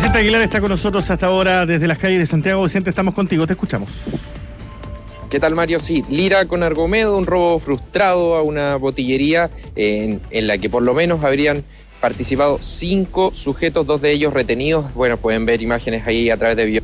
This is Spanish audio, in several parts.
Vicente Aguilar está con nosotros hasta ahora desde las calles de Santiago. Vicente, estamos contigo, te escuchamos. ¿Qué tal, Mario? Sí, Lira con Argomedo, un robo frustrado a una botillería en la que por lo menos habrían participado 5 sujetos, 2 de ellos retenidos. Bueno, pueden ver imágenes ahí a través de video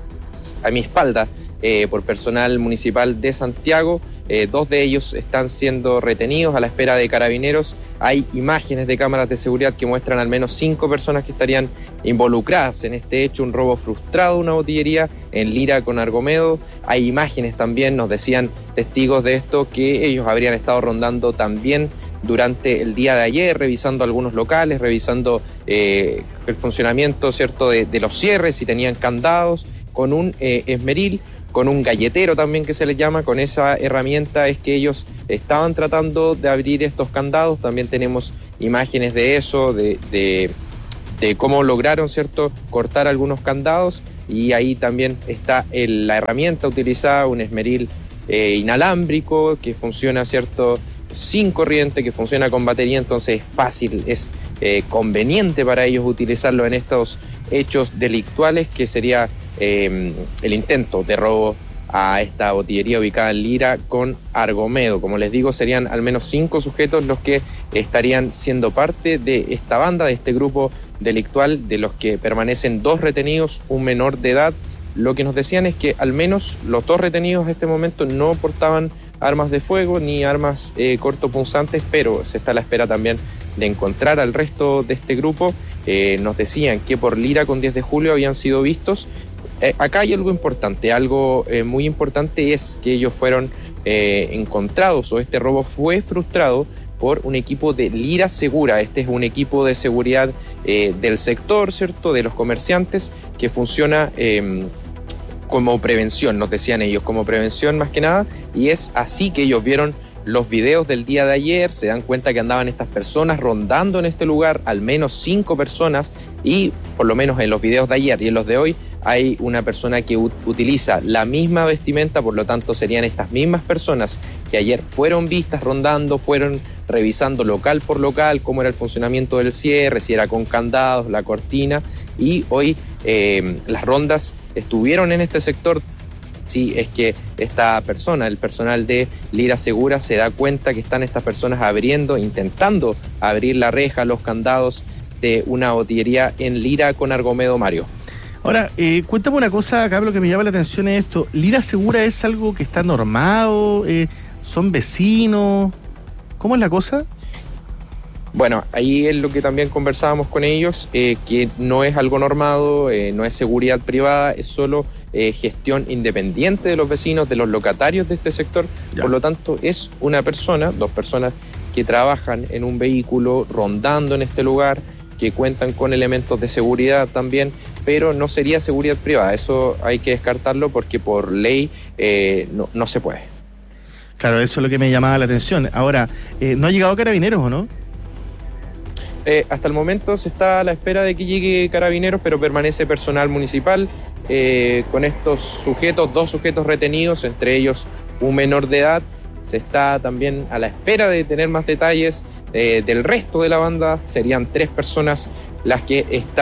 a mi espalda por personal municipal de Santiago. 2 de ellos están siendo retenidos a la espera de carabineros. Hay imágenes de cámaras de seguridad que muestran al menos 5 personas que estarían involucradas en este hecho, un robo frustrado a una botillería en Lira con Argomedo. Hay imágenes también, nos decían testigos de esto, que ellos habrían estado rondando también durante el día de ayer, revisando algunos locales, revisando el funcionamiento, ¿cierto?, de los cierres, si tenían candados, con un esmeril, con un galletero también que se les llama. Con esa herramienta es que ellos estaban tratando de abrir estos candados. También tenemos imágenes de eso, de cómo lograron, ¿cierto?, cortar algunos candados, y ahí también está la herramienta utilizada, un esmeril inalámbrico que funciona, ¿cierto?, sin corriente, que funciona con batería, entonces es fácil, es conveniente para ellos utilizarlo en estos hechos delictuales, que sería el intento de robo a esta botillería ubicada en Lira con Argomedo. Como les digo, serían al menos 5 sujetos los que estarían siendo parte de esta banda, de este grupo delictual, de los que permanecen 2 retenidos, un menor de edad. Lo que nos decían es que al menos los 2 retenidos a este momento no portaban armas de fuego ni armas cortopunzantes, pero se está a la espera también de encontrar al resto de este grupo. Nos decían que por Lira con 10 de julio habían sido vistos. Acá hay algo importante, muy importante es que ellos fueron encontrados, o este robo fue frustrado por un equipo de Lira Segura. Este es un equipo de seguridad del sector, ¿cierto?, de los comerciantes, que funciona como prevención, nos decían ellos, como prevención más que nada, y es así que ellos vieron los videos del día de ayer, se dan cuenta que andaban estas personas rondando en este lugar, al menos 5 personas, y por lo menos en los videos de ayer y en los de hoy hay una persona que utiliza la misma vestimenta, por lo tanto serían estas mismas personas que ayer fueron vistas rondando, fueron revisando local por local cómo era el funcionamiento del cierre, si era con candados, la cortina, y hoy las rondas estuvieron en este sector. Sí, es que esta persona, el personal de Lira Segura, se da cuenta que están estas personas intentando abrir la reja, los candados de una botillería en Lira con Argomedo, Mario. Ahora, cuéntame una cosa, acá lo que me llama la atención es esto. ¿Lira Segura es algo que está normado? ¿Son vecinos? ¿Cómo es la cosa? Bueno, ahí es lo que también conversábamos con ellos, que no es algo normado, no es seguridad privada, es solo gestión independiente de los vecinos, de los locatarios de este sector. Ya. Por lo tanto, es una persona, 2 personas que trabajan en un vehículo rondando en este lugar, que cuentan con elementos de seguridad también, pero no sería seguridad privada. Eso hay que descartarlo porque por ley no se puede. Claro, eso es lo que me llamaba la atención. Ahora, ¿no ha llegado Carabineros o no? Hasta el momento se está a la espera de que llegue Carabineros, pero permanece personal municipal con estos sujetos, 2 sujetos retenidos, entre ellos un menor de edad. Se está también a la espera de tener más detalles del resto de la banda. Serían 3 personas las que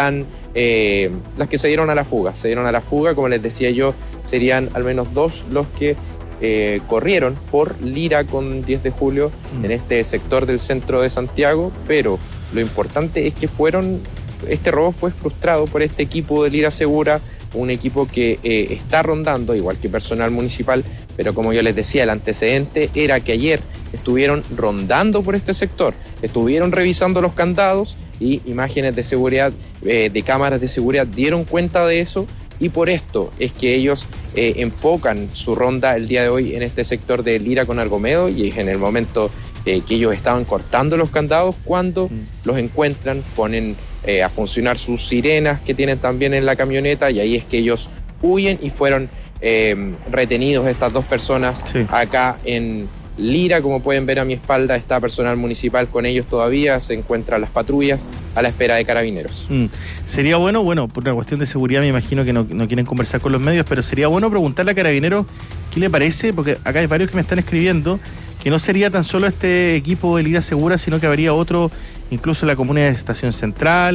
se dieron a la fuga. Se dieron a la fuga, como les decía yo, serían al menos 2 los que corrieron por Lira con 10 de julio en este sector del centro de Santiago, pero lo importante es que este robo fue frustrado por este equipo de Lira Segura, un equipo que está rondando, igual que personal municipal, pero como yo les decía, el antecedente era que ayer estuvieron rondando por este sector, estuvieron revisando los candados, y imágenes de seguridad, de cámaras de seguridad dieron cuenta de eso, y por esto es que ellos enfocan su ronda el día de hoy en este sector de Lira con Argomedo, y es en el momento que ellos estaban cortando los candados cuando los encuentran, ponen a funcionar sus sirenas que tienen también en la camioneta, y ahí es que ellos huyen y fueron retenidos estas 2 personas. Sí. Acá en Lira, como pueden ver a mi espalda, está personal municipal con ellos todavía, se encuentran las patrullas a la espera de Carabineros. Sería bueno, por una cuestión de seguridad me imagino que no quieren conversar con los medios, pero sería bueno preguntarle a Carabineros qué le parece, porque acá hay varios que me están escribiendo que no sería tan solo este equipo de Lira Segura, sino que habría otro, incluso en la comuna de Estación Central,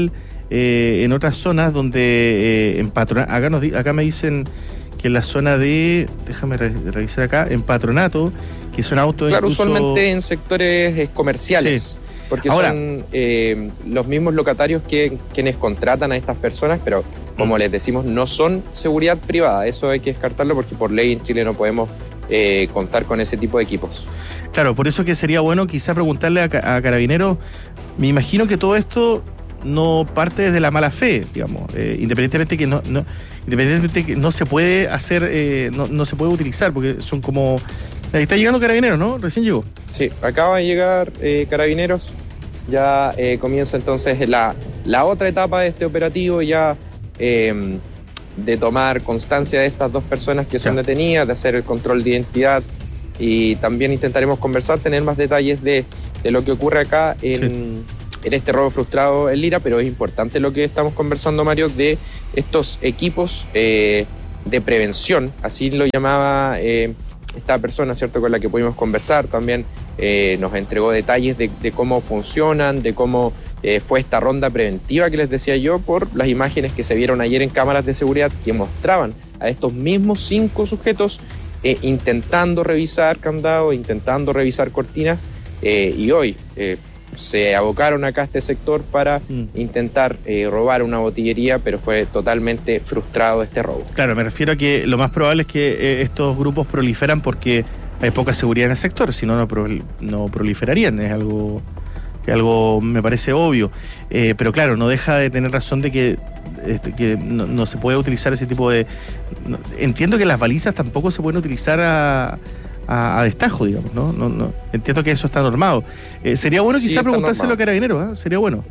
en otras zonas donde en Patronato, acá me dicen que en la zona de, déjame revisar acá, en Patronato, que son autos claro, incluso... usualmente en sectores comerciales. Sí. Porque ahora, son los mismos locatarios quienes contratan a estas personas, pero como les decimos, no son seguridad privada. Eso hay que descartarlo porque por ley en Chile no podemos contar con ese tipo de equipos. Claro, por eso que sería bueno quizá preguntarle a Carabineros. Me imagino que todo esto no parte desde la mala fe, digamos, independientemente que no se puede hacer, no se puede utilizar, porque son como... Está llegando Carabineros, ¿no? Recién llegó. Sí, acaba de llegar Carabineros. Ya comienza entonces la otra etapa de este operativo, ya de tomar constancia de estas dos personas que son detenidas, de hacer el control de identidad, y también intentaremos conversar, tener más detalles de lo que ocurre acá en este robo frustrado en Lira, pero es importante lo que estamos conversando, Mario, de estos equipos de prevención, así lo llamaba esta persona, ¿cierto?, con la que pudimos conversar. También nos entregó detalles de cómo funcionan, de cómo fue esta ronda preventiva que les decía yo, por las imágenes que se vieron ayer en cámaras de seguridad que mostraban a estos mismos 5 sujetos intentando revisar candados, intentando revisar cortinas, y hoy se abocaron acá a este sector para intentar robar una botillería, pero fue totalmente frustrado este robo. Claro, me refiero a que lo más probable es que estos grupos proliferan porque hay poca seguridad en el sector, si no, no proliferarían, es algo me parece obvio, pero claro, no deja de tener razón de que no se puede utilizar ese tipo de... entiendo que las balizas tampoco se pueden utilizar a destajo, digamos, ¿no? Entiendo que eso está normado. Sería bueno quizá preguntárselo a Carabineros, sería bueno.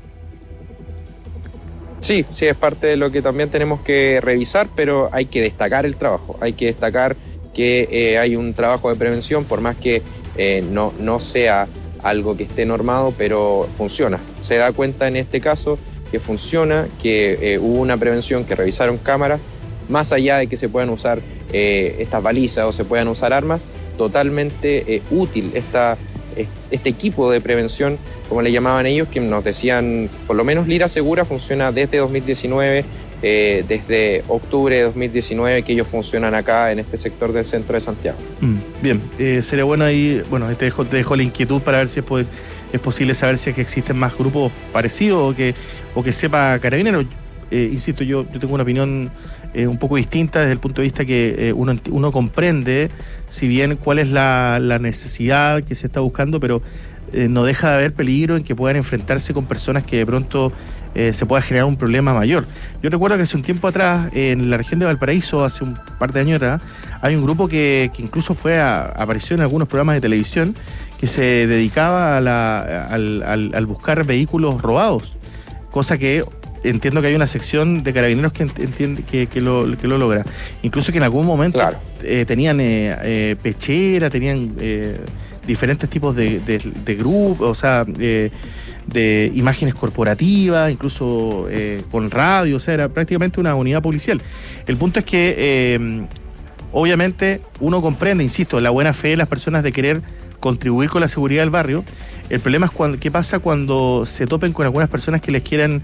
Sí, es parte de lo que también tenemos que revisar, pero hay que destacar el trabajo, hay que destacar que hay un trabajo de prevención, por más que no sea algo que esté normado, pero funciona. Se da cuenta en este caso que funciona, que hubo una prevención, que revisaron cámaras, más allá de que se puedan usar estas balizas o se puedan usar armas, totalmente útil este equipo de prevención, como le llamaban ellos, que nos decían, por lo menos Lira Segura funciona desde 2019, desde octubre de 2019 que ellos funcionan acá en este sector del centro de Santiago. Bien, sería bueno ahí, bueno, te dejo la inquietud para ver si es posible saber si es que existen más grupos parecidos o que sepa Carabineros. Insisto, yo tengo una opinión un poco distinta desde el punto de vista que uno comprende, si bien cuál es la necesidad que se está buscando, pero no deja de haber peligro en que puedan enfrentarse con personas que de pronto se pueda generar un problema mayor. Yo recuerdo que hace un tiempo atrás, en la región de Valparaíso, hace un par de años atrás, hay un grupo que incluso apareció en algunos programas de televisión, que se dedicaba al buscar vehículos robados, cosa que entiendo que hay una sección de Carabineros que entiende que lo logra. Incluso que en algún momento tenían pechera, tenían diferentes tipos de grupos, o sea, de imágenes corporativas, incluso con radio, o sea, era prácticamente una unidad policial. El punto es que obviamente uno comprende, insisto, la buena fe de las personas de querer contribuir con la seguridad del barrio. El problema es qué pasa cuando se topen con algunas personas que les quieran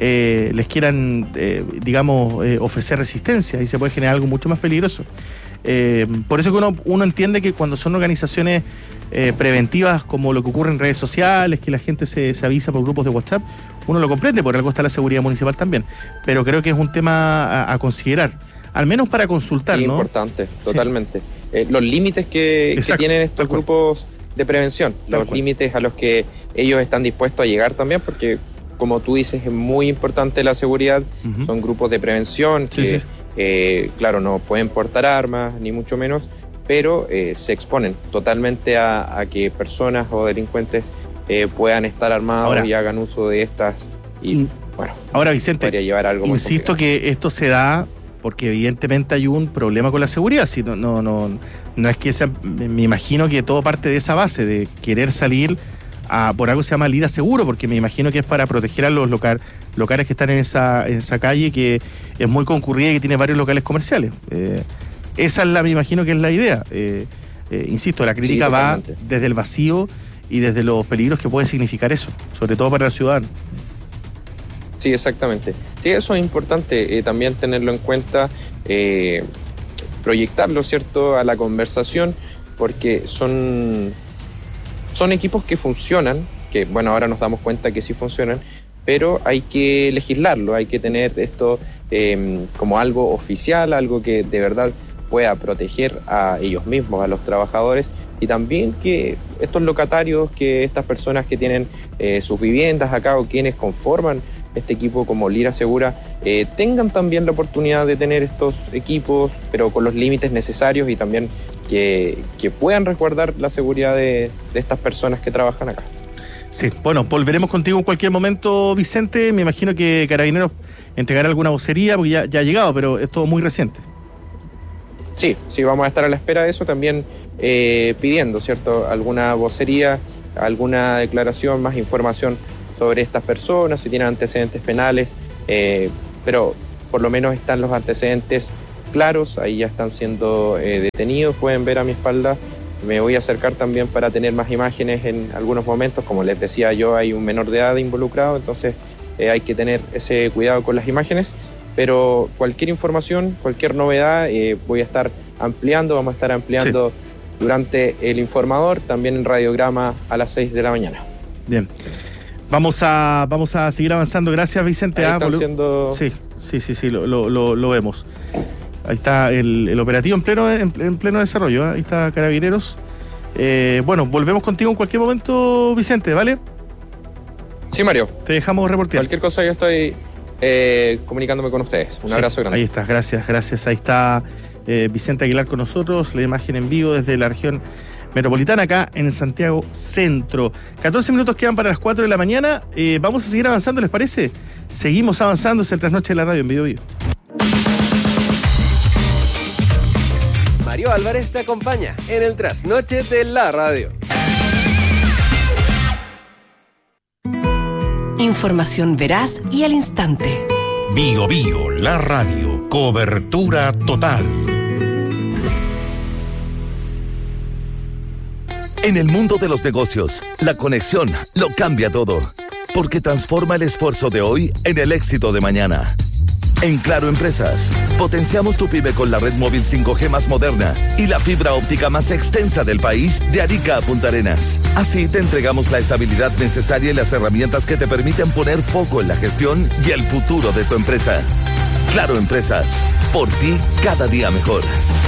digamos, ofrecer resistencia, y se puede generar algo mucho más peligroso. Por eso que uno entiende que cuando son organizaciones preventivas, como lo que ocurre en redes sociales, que la gente se avisa por grupos de WhatsApp, uno lo comprende, por algo está la seguridad municipal también, pero creo que es un tema a considerar, al menos para consultar, sí, ¿no? Importante, totalmente. Los límites que tienen estos grupos de prevención, los límites a los que ellos están dispuestos a llegar también, porque como tú dices, es muy importante la seguridad. Son grupos de prevención que, claro, no pueden portar armas, ni mucho menos, pero se exponen totalmente a que personas o delincuentes puedan estar armados y hagan uso de estas. Y bueno, ahora, Vicente, podría llevar algo más insisto que esto se da porque evidentemente hay un problema con la seguridad. Si no es que me imagino que todo parte de esa base, de querer salir por algo se llama Lira Seguro, porque me imagino que es para proteger a los locales que están en esa calle, que es muy concurrida y que tiene varios locales comerciales. Esa me imagino que es la idea. Insisto, la crítica va desde el vacío y desde los peligros que puede significar eso, sobre todo para el ciudadano. Sí, exactamente. Sí, eso es importante también tenerlo en cuenta, proyectarlo, ¿cierto?, a la conversación, porque son equipos que funcionan, que bueno, ahora nos damos cuenta que sí funcionan, pero hay que legislarlo, hay que tener esto como algo oficial, algo que de verdad pueda proteger a ellos mismos, a los trabajadores, y también que estos locatarios, que estas personas que tienen sus viviendas acá o quienes conforman este equipo como Lira Segura, tengan también la oportunidad de tener estos equipos, pero con los límites necesarios, y también que puedan resguardar la seguridad de estas personas que trabajan acá. Sí, bueno, volveremos contigo en cualquier momento, Vicente. Me imagino que Carabineros entregará alguna vocería, porque ya ha llegado, pero es todo muy reciente. Sí, vamos a estar a la espera de eso, también pidiendo, ¿cierto?, alguna vocería, alguna declaración, más información sobre estas personas, si tienen antecedentes penales, pero por lo menos están los antecedentes claros, ahí ya están siendo detenidos, pueden ver a mi espalda. Me voy a acercar también para tener más imágenes en algunos momentos. Como les decía yo, hay un menor de edad involucrado, entonces hay que tener ese cuidado con las imágenes. Pero cualquier información, cualquier novedad, vamos a estar ampliando durante el informador, también en Radiograma a las 6 de la mañana. Bien. Vamos a seguir avanzando. Gracias, Vicente. Ahí están siendo... Sí, lo vemos. Ahí está el operativo en pleno desarrollo, ¿eh? Ahí está Carabineros. Bueno, volvemos contigo en cualquier momento, Vicente, ¿vale? Sí, Mario. Te dejamos reportear. Cualquier cosa yo estoy comunicándome con ustedes. Un abrazo grande. Ahí está, gracias. Ahí está Vicente Aguilar con nosotros, la imagen en vivo desde la región metropolitana, acá en Santiago Centro. 14 minutos quedan para las 4 de la mañana. Vamos a seguir avanzando, ¿les parece? Seguimos avanzando, es el Trasnoche de la Radio en Bio Bio. Mario Álvarez te acompaña en el Trasnoche de la Radio. Información veraz y al instante. Bio Bio, la radio, cobertura total. En el mundo de los negocios, la conexión lo cambia todo, porque transforma el esfuerzo de hoy en el éxito de mañana. En Claro Empresas, potenciamos tu pyme con la red móvil 5G más moderna y la fibra óptica más extensa del país, de Arica a Punta Arenas. Así te entregamos la estabilidad necesaria y las herramientas que te permiten poner foco en la gestión y el futuro de tu empresa. Claro Empresas, por ti cada día mejor.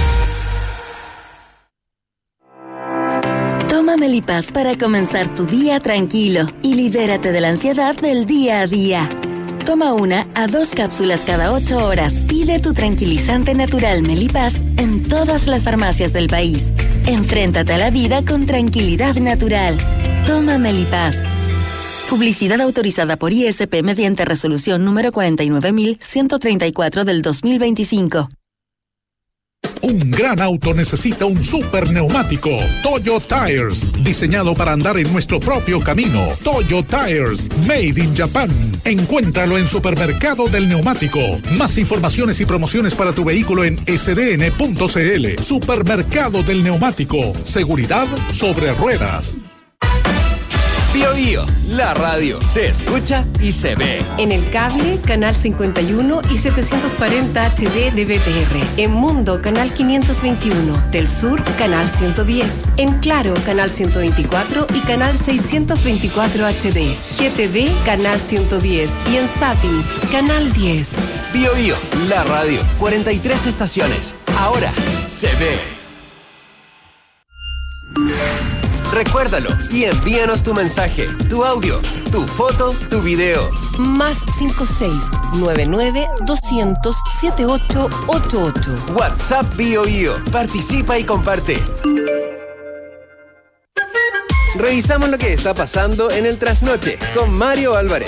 Toma Melipaz para comenzar tu día tranquilo y libérate de la ansiedad del día a día. Toma 1 a 2 cápsulas cada 8 horas. Pide tu tranquilizante natural Melipaz en todas las farmacias del país. Enfréntate a la vida con tranquilidad natural. Toma Melipaz. Publicidad autorizada por ISP mediante resolución número 49.134 del 2025. Un gran auto necesita un super neumático. Toyo Tires, diseñado para andar en nuestro propio camino. Toyo Tires, made in Japan. Encuéntralo en Supermercado del Neumático. Más informaciones y promociones para tu vehículo en sdn.cl. Supermercado del Neumático. Seguridad sobre ruedas. Bio Bio, la radio, se escucha y se ve. En el cable, canal 51 y 740 HD de BTR. En Mundo, canal 521. Del Sur, canal 110. En Claro, canal 124 y canal 624 HD. GTV, canal 110. Y en Zapping, canal 10. Bio Bio, la radio, 43 estaciones. Ahora se ve. Recuérdalo y envíanos tu mensaje, tu audio, tu foto, tu video. Más 56-99-200-7888. WhatsApp Bio Bio. Participa y comparte. Revisamos lo que está pasando en el Trasnoche con Mario Álvarez.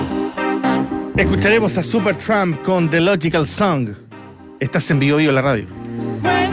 Escucharemos a Supertramp con The Logical Song. Estás en Bio Bio, la radio.